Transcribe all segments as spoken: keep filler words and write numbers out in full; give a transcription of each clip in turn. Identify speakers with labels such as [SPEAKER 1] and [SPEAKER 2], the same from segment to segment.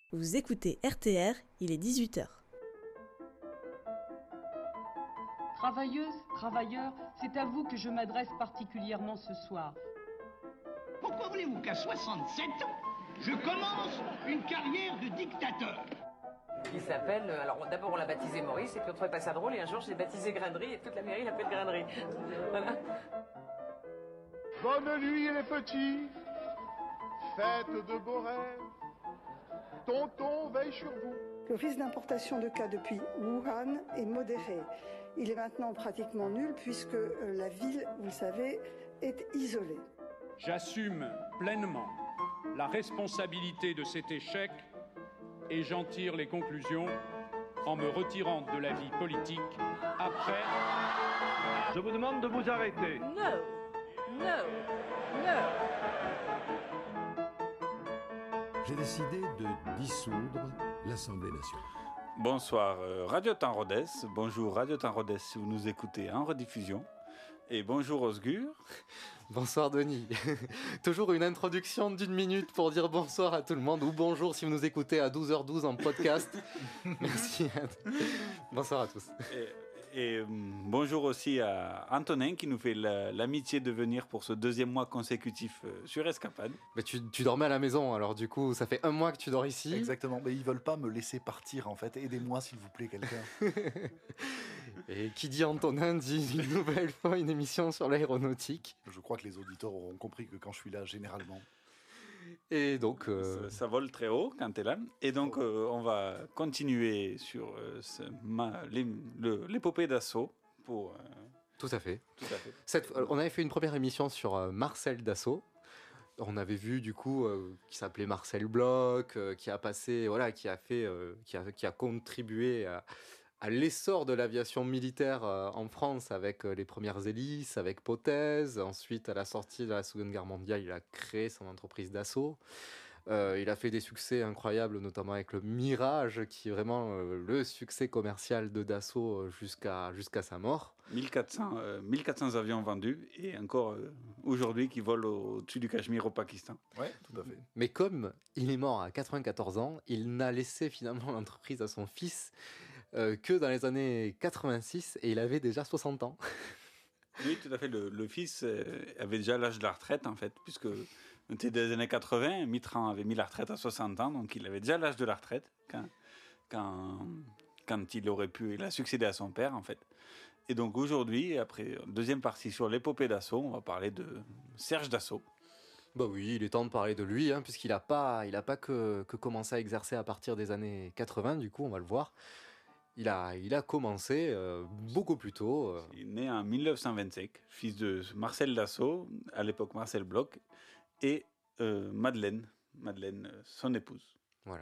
[SPEAKER 1] Vous écoutez R T R, il est dix-huit heures.
[SPEAKER 2] Travailleuses, travailleurs, c'est à vous que je m'adresse particulièrement ce soir.
[SPEAKER 3] Pourquoi voulez-vous qu'à soixante-sept ans, je commence une carrière de dictateur ?
[SPEAKER 4] Il s'appelle, alors d'abord on l'a baptisé Maurice, et puis on trouvait pas ça drôle, et un jour je l'ai baptisé Grainerie, et toute la mairie l'appelle Grainerie. Voilà.
[SPEAKER 5] Bonne nuit les petits, faites de beaux rêves, tonton veille sur vous.
[SPEAKER 6] Le risque d'importation de cas depuis Wuhan est modéré. Il est maintenant pratiquement nul puisque la ville, vous le savez, est isolée.
[SPEAKER 7] J'assume pleinement la responsabilité de cet échec et j'en tire les conclusions en me retirant de la vie politique après...
[SPEAKER 5] Je vous demande de vous arrêter.
[SPEAKER 1] No, no, no.
[SPEAKER 8] J'ai décidé de dissoudre l'Assemblée nationale.
[SPEAKER 9] Bonsoir euh, Radio Temps Rodez, bonjour Radio Temps Rodez si vous nous écoutez en rediffusion, et bonjour Osgur.
[SPEAKER 10] Bonsoir Denis. Toujours une introduction d'une minute pour dire bonsoir à tout le monde, ou bonjour si vous nous écoutez à douze heures douze en podcast. Merci. Bonsoir à tous.
[SPEAKER 9] Et, et bonjour aussi à Antonin qui nous fait la, l'amitié de venir pour ce deuxième mois consécutif sur Escapade.
[SPEAKER 10] Mais tu, tu dormais à la maison, alors du coup ça fait un mois que tu dors ici.
[SPEAKER 11] Exactement, mais ils veulent pas me laisser partir en fait. Aidez-moi s'il vous plaît quelqu'un.
[SPEAKER 10] Et qui dit Antonin dit une nouvelle fois une émission sur l'aéronautique.
[SPEAKER 11] Je crois que les auditeurs auront compris que quand je suis là, généralement...
[SPEAKER 10] Et donc... Euh...
[SPEAKER 9] Ça, ça vole très haut quand tu es là. Et donc, euh, on va continuer sur euh, ce, ma, l'é, le, l'épopée d'Assaut. Pour, euh...
[SPEAKER 10] Tout à fait.
[SPEAKER 9] Tout à fait.
[SPEAKER 10] Cette, on avait fait une première émission sur euh, Marcel Dassault. On avait vu du coup euh, qui s'appelait Marcel Bloch, euh, qui a passé, voilà, qui a fait, euh, qui a, qui a contribué à... à l'essor de l'aviation militaire euh, en France avec euh, les premières hélices, avec Potez. Ensuite, à la sortie de la Seconde Guerre mondiale, il a créé son entreprise d'assaut. Euh, il a fait des succès incroyables, notamment avec le Mirage, qui est vraiment euh, le succès commercial de Dassault jusqu'à, jusqu'à sa mort.
[SPEAKER 9] mille quatre cents, euh, mille quatre cents avions vendus et encore euh, aujourd'hui qui volent au-dessus du Cachemire au Pakistan.
[SPEAKER 11] Oui, tout à fait.
[SPEAKER 10] Mais comme il est mort à quatre-vingt-quatorze ans, il n'a laissé finalement l'entreprise à son fils euh, que dans les années quatre-vingt-six et il avait déjà soixante ans.
[SPEAKER 9] Oui, tout à fait. Le, le fils euh, avait déjà l'âge de la retraite, en fait, puisque c'était des années quatre-vingts. Mitterrand avait mis la retraite à soixante ans, donc il avait déjà l'âge de la retraite quand, quand, quand il aurait pu, il a succédé à son père, en fait. Et donc aujourd'hui, après deuxième partie sur l'épopée d'Assaut, on va parler de Serge Dassault.
[SPEAKER 10] Bah oui, il est temps de parler de lui, hein, puisqu'il n'a pas, il a pas que, que commencé à exercer à partir des années quatre-vingts, du coup, on va le voir. Il a, il a commencé euh, beaucoup plus tôt. Euh.
[SPEAKER 9] Il est né en dix-neuf cent vingt-cinq, fils de Marcel Dassault, à l'époque Marcel Bloch, et euh, Madeleine, Madeleine, son épouse.
[SPEAKER 10] Voilà.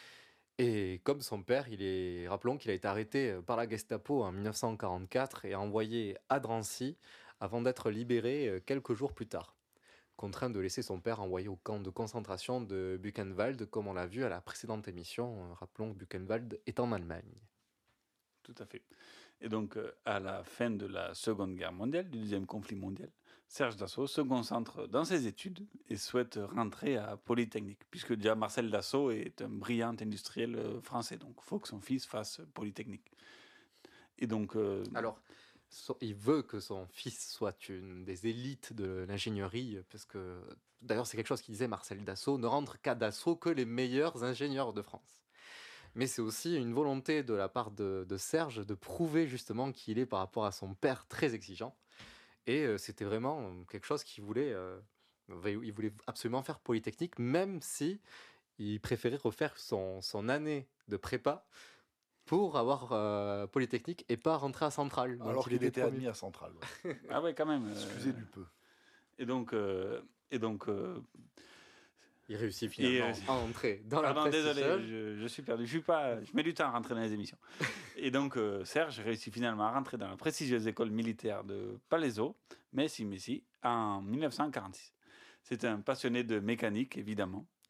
[SPEAKER 10] Et comme son père, il est, rappelons qu'il a été arrêté par la Gestapo en dix-neuf cent quarante-quatre et envoyé à Drancy avant d'être libéré quelques jours plus tard. Contraint de laisser son père envoyé au camp de concentration de Buchenwald, comme on l'a vu à la précédente émission. Rappelons que Buchenwald est en Allemagne.
[SPEAKER 9] Tout à fait. Et donc, euh, à la fin de la Seconde Guerre mondiale, du deuxième conflit mondial, Serge Dassault se concentre dans ses études et souhaite rentrer à Polytechnique, puisque déjà Marcel Dassault est un brillant industriel français, donc il faut que son fils fasse Polytechnique. Et donc... Euh,
[SPEAKER 10] Alors, so, il veut que son fils soit une des élites de l'ingénierie, parce que, d'ailleurs, c'est quelque chose qu'il disait Marcel Dassault, ne rentre qu'à Dassault que les meilleurs ingénieurs de France. Mais c'est aussi une volonté de la part de, de Serge de prouver justement qu'il est par rapport à son père très exigeant. Et euh, c'était vraiment quelque chose qu'il voulait, euh, il voulait absolument faire Polytechnique, même si il préférait refaire son, son année de prépa pour avoir euh, Polytechnique et pas rentrer à Centrale.
[SPEAKER 11] Alors qu'il était admis à Centrale. Ouais.
[SPEAKER 9] Ah ouais, quand même. Euh...
[SPEAKER 11] Excusez du peu.
[SPEAKER 9] Et donc... Euh, et donc euh...
[SPEAKER 10] Il réussit finalement et, euh, à entrer dans la
[SPEAKER 9] pardon,
[SPEAKER 10] prestigieuse.
[SPEAKER 9] Désolé, je, je suis perdu. Je suis pas. Je mets du temps à rentrer dans les émissions. Et donc euh, Serge réussit finalement à rentrer dans la prestigieuse école militaire de Palaiseau, Messi Messi, en dix-neuf cent quarante-six. C'est un passionné de mécanique, évidemment,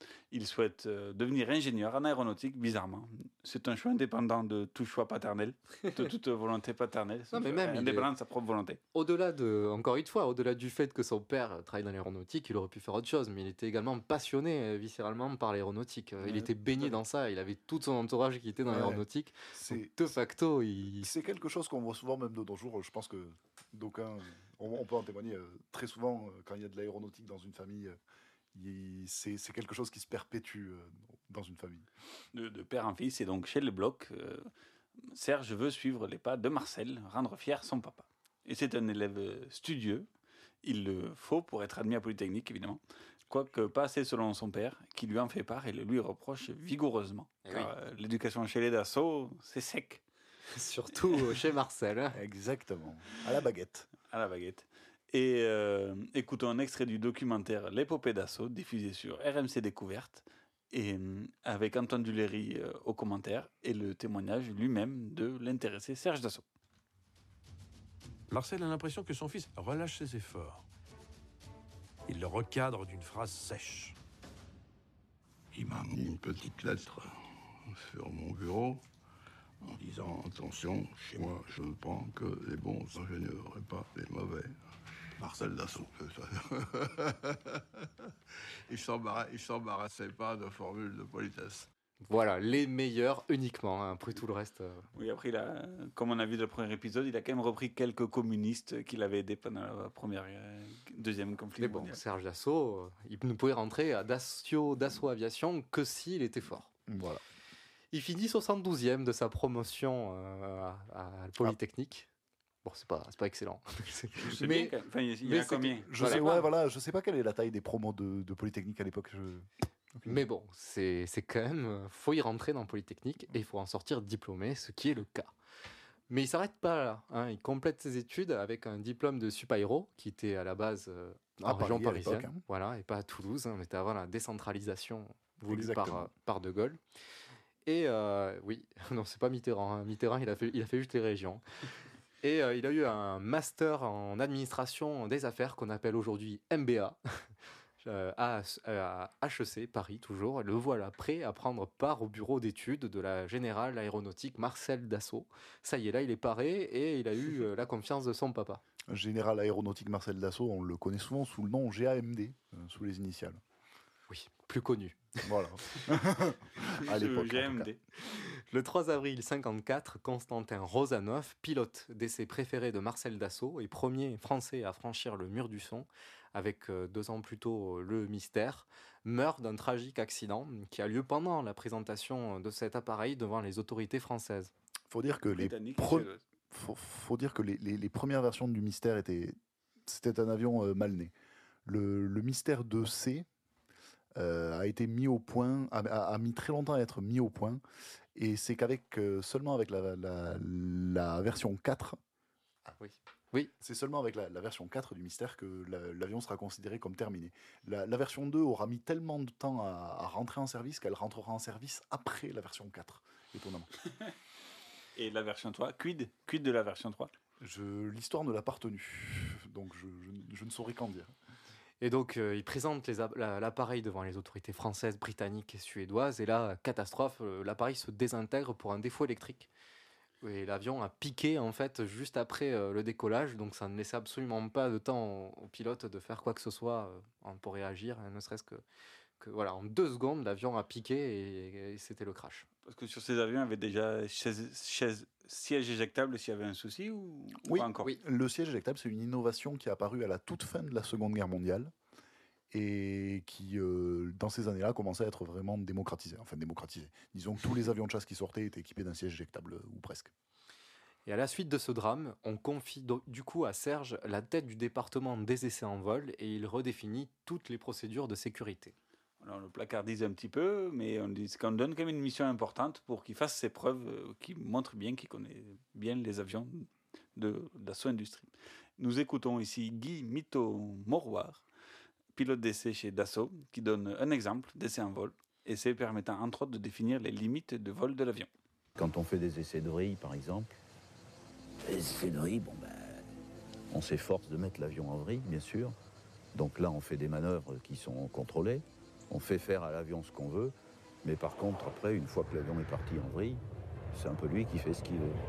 [SPEAKER 9] Il souhaite euh, devenir ingénieur en aéronautique, bizarrement. C'est un choix indépendant de tout choix paternel, de toute volonté paternelle. C'est
[SPEAKER 10] Non, mais
[SPEAKER 9] un
[SPEAKER 10] même,
[SPEAKER 9] choix
[SPEAKER 10] il
[SPEAKER 9] indépendant
[SPEAKER 10] est-
[SPEAKER 9] de sa propre volonté.
[SPEAKER 10] Au-delà de, encore une fois, au-delà du fait que son père travaille dans l'aéronautique, il aurait pu faire autre chose, mais il était également passionné euh, viscéralement par l'aéronautique. Euh, Il
[SPEAKER 11] Ouais,
[SPEAKER 10] était baigné dans ça, il avait tout son entourage qui était dans
[SPEAKER 11] Ouais.
[SPEAKER 10] l'aéronautique.
[SPEAKER 11] C'est-
[SPEAKER 10] Donc, de facto, il...
[SPEAKER 11] C'est quelque chose qu'on voit souvent même de nos jours. Je pense que d'aucuns, on, on peut en témoigner euh, très souvent euh, quand il y a de l'aéronautique dans une famille. euh, il- C'est c'est quelque chose qui se perpétue euh, dans une famille.
[SPEAKER 9] De, de père en fils, et donc chez les Bloch, euh, Serge veut suivre les pas de Marcel, rendre fier son papa. Et c'est un élève euh, studieux, il le faut pour être admis à Polytechnique, évidemment. Quoique pas assez selon son père, qui lui en fait part et le lui reproche vigoureusement.
[SPEAKER 10] Eh
[SPEAKER 9] Car euh, l'éducation chez les Dassault, c'est sec.
[SPEAKER 10] surtout chez Marcel. hein.
[SPEAKER 11] Exactement. À la baguette.
[SPEAKER 9] À la baguette. Et euh, écoutons un extrait du documentaire L'épopée d'Assaut, diffusé sur R M C Découverte, et euh, avec Antoine Duléry euh, au commentaire, et le témoignage lui-même de l'intéressé Serge Dassault.
[SPEAKER 12] Marcel a l'impression que son fils relâche ses efforts. Il le recadre d'une phrase sèche.
[SPEAKER 13] Il m'a mis une petite lettre sur mon bureau en disant « Attention, chez moi, je ne prends que les bons ingénieurs et pas les mauvais. » Marcel Dassault. Il s'embarra- il s'embarrassait pas de formules de politesse.
[SPEAKER 10] Voilà, les meilleurs uniquement, hein, après tout le reste. euh.
[SPEAKER 9] Oui, après, il a, comme on a vu dans le premier épisode, il a quand même repris quelques communistes qu'il avait aidés pendant la première, euh, deuxième conflit
[SPEAKER 10] Mais bon,
[SPEAKER 9] mondial.
[SPEAKER 10] Serge Dassault, euh, il ne pouvait rentrer à Dassault, Dassault Aviation que s'il était fort.
[SPEAKER 11] Voilà.
[SPEAKER 10] Il finit soixante-douzième de sa promotion euh, à, à Polytechnique. Bon, c'est pas, c'est pas excellent.
[SPEAKER 9] C'est bien, quand même. Enfin, il y- il y
[SPEAKER 10] mais
[SPEAKER 9] a
[SPEAKER 10] c'est
[SPEAKER 9] combien
[SPEAKER 10] que-
[SPEAKER 11] Je
[SPEAKER 10] voilà.
[SPEAKER 11] sais, ouais, voilà, je sais pas quelle est la taille des promos de, de Polytechnique à l'époque. Je...
[SPEAKER 10] Mais bon, c'est c'est quand même... euh, faut y rentrer dans Polytechnique et il faut en sortir diplômé, ce qui est le cas. Mais il s'arrête pas là. hein. Il complète ses études avec un diplôme de supaéro, qui était à la base euh, en
[SPEAKER 11] À
[SPEAKER 10] région
[SPEAKER 11] Paris, à l'époque,
[SPEAKER 10] parisienne.
[SPEAKER 11] hein.
[SPEAKER 10] Voilà, et pas à Toulouse. hein. On était avant la décentralisation voulue par,
[SPEAKER 11] Exactement.
[SPEAKER 10] euh, par De Gaulle. Et euh, oui, non, c'est pas Mitterrand. hein. Mitterrand, il a fait, il a fait juste les régions. Et euh, il a eu un master en administration des affaires qu'on appelle aujourd'hui M B A. euh, à, à H E C, Paris toujours. Le voilà prêt à prendre part au bureau d'études de la générale aéronautique Marcel Dassault. Ça y est, là, il est paré et il a eu euh, la confiance de son papa.
[SPEAKER 11] Général aéronautique Marcel Dassault, on le connaît souvent sous le nom G A M D, euh, sous les initiales.
[SPEAKER 10] Oui, plus connu.
[SPEAKER 11] Voilà. À
[SPEAKER 9] Ce
[SPEAKER 11] l'époque. en tout
[SPEAKER 9] G M D.
[SPEAKER 11] cas.
[SPEAKER 10] Le trois avril cinquante-quatre, Constantin Rozanov, pilote d'essai préféré de Marcel Dassault et premier français à franchir le mur du son, avec euh, deux ans plus tôt euh, le Mystère, meurt d'un tragique accident qui a lieu pendant la présentation de cet appareil devant les autorités françaises.
[SPEAKER 11] Faut dire que les
[SPEAKER 9] Britannique et
[SPEAKER 11] pre-
[SPEAKER 9] suédoise.
[SPEAKER 11] faut, faut dire que les, les- les premières versions du Mystère étaient, c'était un avion euh, mal né. Le, le Mystère deux C euh, a été mis au point, a, a- a mis très longtemps à être mis au point, et c'est qu'avec euh, seulement avec la, la- la version quatre,
[SPEAKER 10] Oui. Oui.
[SPEAKER 11] c'est seulement avec la, la version quatre du Mystère que la- l'avion sera considéré comme terminé. La, la version deux aura mis tellement de temps à, à rentrer en service qu'elle rentrera en service après la version quatre, étonnamment.
[SPEAKER 9] Et la version trois, quid Quid de la version trois
[SPEAKER 11] Je, l'histoire ne l'a pas retenue, donc je, je- je ne saurais qu'en dire.
[SPEAKER 10] Et donc, euh, il présente les ap- la- l'appareil devant les autorités françaises, britanniques et suédoises. Et là, catastrophe, euh, l'appareil se désintègre pour un défaut électrique. Et l'avion a piqué, en fait, juste après euh, le décollage. Donc, ça ne laissait absolument pas de temps au, au pilote de faire quoi que ce soit euh, en- pour réagir. hein, ne serait-ce que, que, voilà, en deux secondes, l'avion a piqué et, et c'était le crash.
[SPEAKER 9] Parce que sur ces avions, il y avait déjà chaise, chaise- siège éjectable s'il y avait un souci ou, ou
[SPEAKER 11] Oui,
[SPEAKER 9] pas encore
[SPEAKER 11] le siège éjectable, c'est une innovation qui est apparue à la toute fin de la Seconde Guerre mondiale et qui, euh, dans ces années-là, commençait à être vraiment démocratisée. Enfin, démocratisée. Disons que tous les avions de chasse qui sortaient étaient équipés d'un siège éjectable, euh, ou presque.
[SPEAKER 10] Et à la suite de ce drame, on confie do- du coup à Serge la tête du département des essais en vol et il redéfinit toutes les procédures de sécurité.
[SPEAKER 9] Alors, on le placardise un petit peu, mais on dit qu'on donne quand même une mission importante pour qu'il fasse ses preuves, euh, qu'il montre bien qu'il connaît bien les avions de d'Assaut Industrie. Nous écoutons ici Guy Mito-Moroir, pilote d'essai chez Dassault, qui donne un exemple d'essai en vol, essai permettant entre autres de définir les limites de vol de l'avion.
[SPEAKER 14] Quand on fait des essais de vrille, par exemple, les essais de vrille, bon ben, on s'efforce de mettre l'avion en vrille, bien sûr. Donc là, on fait des manœuvres qui sont contrôlées. On fait faire à l'avion ce qu'on veut, mais par contre, après, une fois que l'avion est parti en vrille, c'est un peu lui qui fait ce qu'il veut.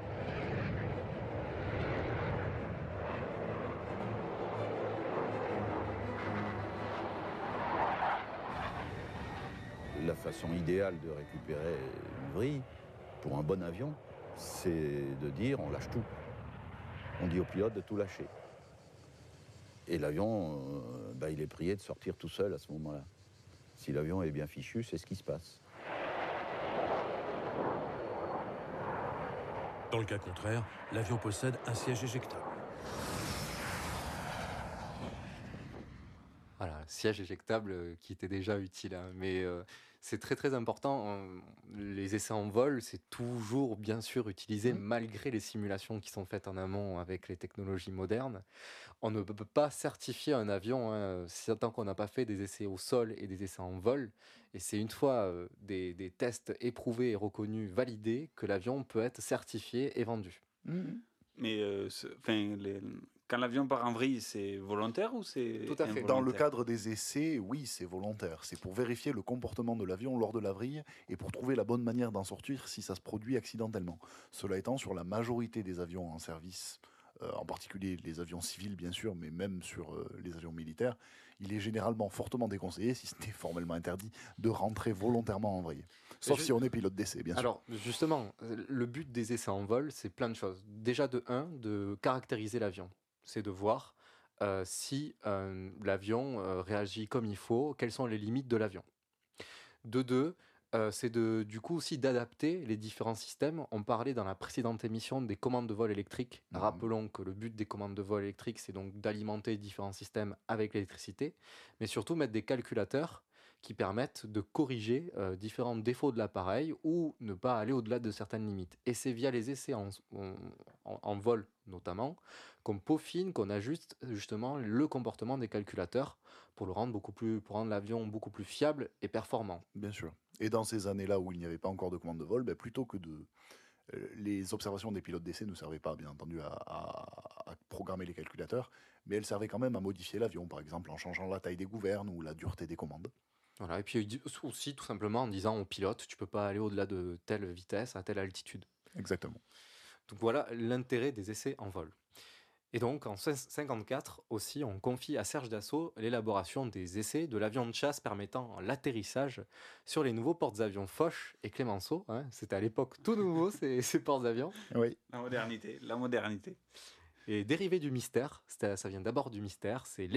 [SPEAKER 14] La façon idéale de récupérer une vrille, pour un bon avion, c'est de dire on lâche tout. On dit au pilote de tout lâcher. Et l'avion, euh, bah, il est prié de sortir tout seul à ce moment-là. Si l'avion est bien fichu, c'est ce qui se passe.
[SPEAKER 12] Dans le cas contraire, l'avion possède un siège éjectable.
[SPEAKER 10] Voilà, siège éjectable euh, qui était déjà utile, hein, mais euh, c'est très très important. euh, Les essais en vol, c'est toujours bien sûr utilisé malgré les simulations qui sont faites en amont avec les technologies modernes. On ne peut pas certifier un avion hein, si tant qu'on n'a pas fait des essais au sol et des essais en vol. Et c'est une fois euh, des, des tests éprouvés et reconnus, validés, que l'avion peut être certifié et vendu.
[SPEAKER 9] Mais euh, ce- 'fin, les- quand l'avion part en vrille, c'est volontaire ou c'est
[SPEAKER 11] Tout à fait.
[SPEAKER 9] involontaire?
[SPEAKER 11] Dans le cadre des essais, oui, c'est volontaire. C'est pour vérifier le comportement de l'avion lors de la vrille et pour trouver la bonne manière d'en sortir si ça se produit accidentellement. Cela étant, sur la majorité des avions en service, euh, en particulier les avions civils bien sûr, mais même sur euh, les avions militaires, il est généralement fortement déconseillé, si ce n'est formellement interdit, de rentrer volontairement en vrille. Sauf
[SPEAKER 10] je-
[SPEAKER 11] si on est pilote d'essai, bien sûr.
[SPEAKER 10] Alors, justement, euh, le but des essais en vol, c'est plein de choses. Déjà, de un, de caractériser l'avion. C'est de voir euh, si euh, l'avion euh, réagit comme il faut, quelles sont les limites de l'avion. De deux, euh, c'est de, du coup aussi d'adapter les différents systèmes. On parlait dans la précédente émission des commandes de vol électriques.
[SPEAKER 11] Mhm.
[SPEAKER 10] Rappelons que le but des commandes de vol électriques, c'est donc d'alimenter différents systèmes avec l'électricité, mais surtout mettre des calculateurs qui permettent de corriger euh, différents défauts de l'appareil ou ne pas aller au-delà de certaines limites. Et c'est via les essais en, en- en- en vol notamment qu'on peaufine, qu'on ajuste justement le comportement des calculateurs pour le rendre beaucoup plus, pour rendre l'avion beaucoup plus fiable et performant.
[SPEAKER 11] Bien sûr. Et dans ces années-là où il n'y avait pas encore de commande de vol, ben, plutôt que de... euh, les observations des pilotes d'essai ne servaient pas, bien entendu, à, à- à programmer les calculateurs, mais elles servaient quand même à modifier l'avion, par exemple en changeant la taille des gouvernes ou la dureté des commandes.
[SPEAKER 10] Voilà, et puis aussi tout simplement en disant au pilote, tu peux pas aller au-delà de telle vitesse, à telle altitude.
[SPEAKER 11] Exactement.
[SPEAKER 10] Donc voilà l'intérêt des essais en vol. Et donc en cinquante-quatre aussi, on confie à Serge Dassault l'élaboration des essais de l'avion de chasse permettant l'atterrissage sur les nouveaux porte-avions Foch et Clemenceau. Hein. C'était à l'époque tout nouveau ces, ces porte-avions.
[SPEAKER 11] Oui.
[SPEAKER 9] La modernité, la modernité.
[SPEAKER 10] Et dérivé du mystère, ça vient d'abord du mystère, c'est